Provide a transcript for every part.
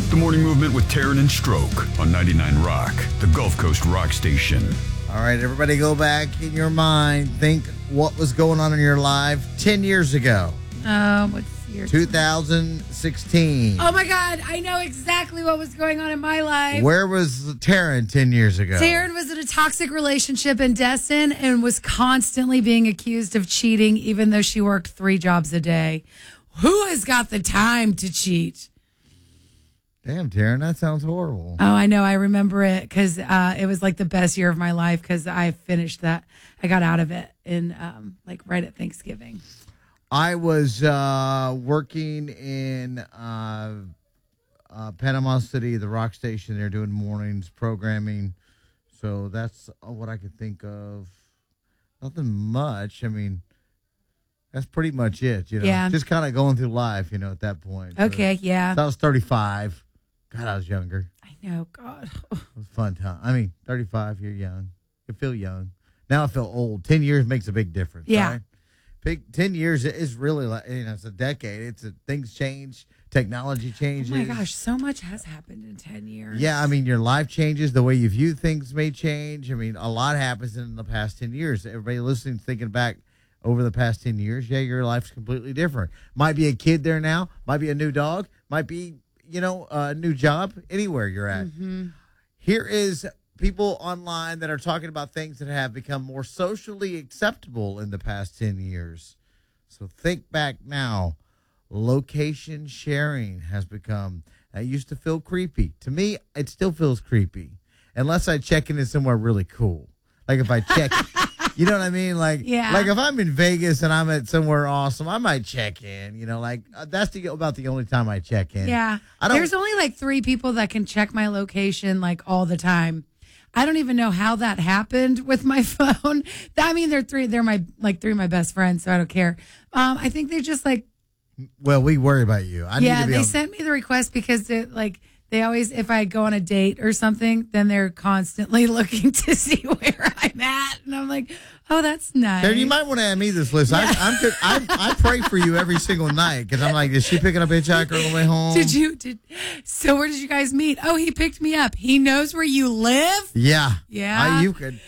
The Morning Movement with Taryn and Stroke on 99 Rock, the Gulf Coast rock station. All right, everybody go back in your mind. Think what was going on in your life 10 years ago. What's year? 2016. Oh, my God. I know exactly what was going on in my life. Where was Taryn 10 years ago? Taryn was in a toxic relationship in Destin and was constantly being accused of cheating, even though she worked 3 jobs a day. Who has got the time to cheat? Damn, Taryn, that sounds horrible. Oh, I know. I remember it because it was like the best year of my life because I finished that. I got out of it in like right at Thanksgiving. I was working in Panama City, the rock station. They're doing mornings programming. So that's what I could think of. Nothing much. I mean, that's pretty much it, you know. Yeah. Just kind of going through life, you know, at that point. Okay, yeah. So I was 35. God, I was younger. I know, God. It was a fun time. I mean, 35, you're young. You feel young. Now I feel old. 10 years makes a big difference. Yeah. Right? 10 years is really like, you know, it's a decade. Things change. Technology changes. Oh, my gosh. So much has happened in 10 years. Yeah, I mean, your life changes. The way you view things may change. I mean, a lot happens in the past 10 years. Everybody listening, thinking back over the past 10 years, yeah, your life's completely different. Might be a kid there now. Might be a new dog. Might be, you know, a new job, anywhere you're at. Mm-hmm. Here is people online that are talking about things that have become more socially acceptable in the past 10 years. So think back now. Location sharing has become, that used to feel creepy. To me, it still feels creepy. Unless I check into somewhere really cool. Like if I check, you know what I mean? Like, yeah. Like if I'm in Vegas and I'm at somewhere awesome, I might check in, you know, like that's about the only time I check in. Yeah. There's only like 3 people that can check my location like all the time. I don't even know how that happened with my phone. I mean, they're my 3 of my best friends, so I don't care. I think they just like. Well, we worry about you. They sent me the request because they always, if I go on a date or something, then they're constantly looking to see where I'm at. And I'm like, oh, that's nice. Darren, you might want to add me this list. Yeah. I pray for you every single night because I'm like, is she picking up hitchhiker on the way home? So where did you guys meet? Oh, he picked me up. He knows where you live? Yeah. Yeah. You could.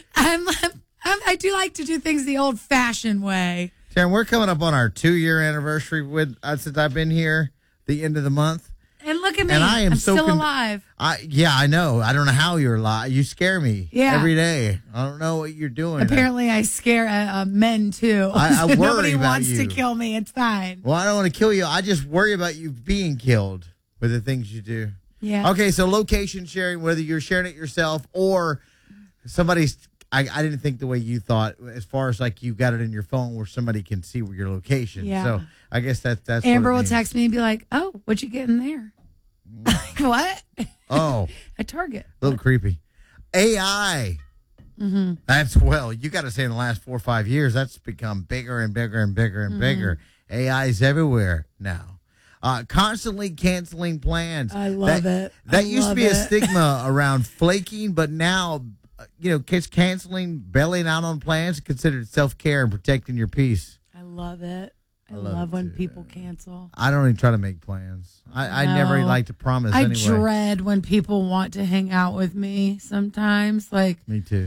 I do like to do things the old-fashioned way. Taryn, we're coming up on our 2-year anniversary since I've been here, the end of the month. And look at me. And I am still alive. I know. I don't know how you're alive. You scare me every day. I don't know what you're doing. Apparently, I scare men, too. I worry Nobody about wants you. to kill me. It's fine. Well, I don't want to kill you. I just worry about you being killed with the things you do. Yeah. Okay, so location sharing, whether you're sharing it yourself or somebody's... I didn't think the way you thought, as far as like you got it in your phone where somebody can see your location. Yeah. So I guess that's Amber will text me and be like, "Oh, what'd you get in there?" What? Oh, at Target. A little creepy. AI. Mm-hmm. That's you got to say in the last 4 or 5 years, that's become bigger and bigger and bigger and bigger. AI is everywhere now. Constantly canceling plans. I love it. That used to be a stigma around flaking, but now. You know, kids canceling, bailing out on plans considered self-care and protecting your peace. I love it. I love when people cancel. I don't even try to make plans. I never like to promise I anyway. dread when people want to hang out with me sometimes. Like, me too.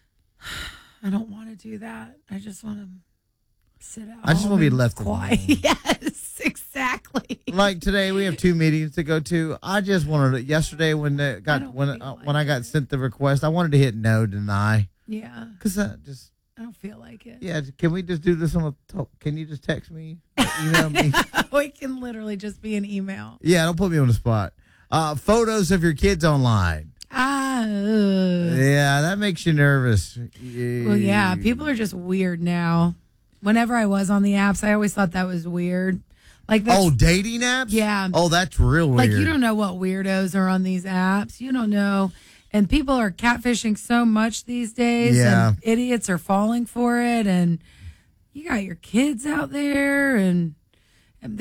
I don't want to do that. I just want to sit out. I just want to be left quiet. alone. Yes, exactly. Like today, we have 2 meetings to go to. I just wanted to, yesterday when I got sent the request, I wanted to hit no deny. Yeah. Because I don't feel like it. Yeah. Can we just do this on the can you just text me? Email me? It can literally just be an email. Yeah. Don't put me on the spot. Photos of your kids online. Yeah. That makes you nervous. Well, yeah. People are just weird now. Whenever I was on the apps, I always thought that was weird. Like dating apps? Yeah. Oh, that's real weird. Like, you don't know what weirdos are on these apps. You don't know. And people are catfishing so much these days. Yeah. And idiots are falling for it. And you got your kids out there. And